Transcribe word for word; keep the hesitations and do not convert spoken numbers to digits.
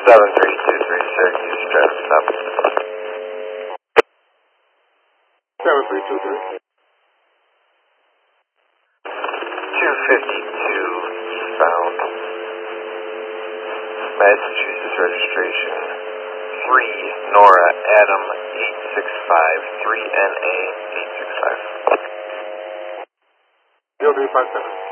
seven three two three Syracuse, traffic stop. seven three two three. two fifty-two eastbound. Massachusetts registration. three Nora Adam eight six five three N A eight six five. zero three five seven.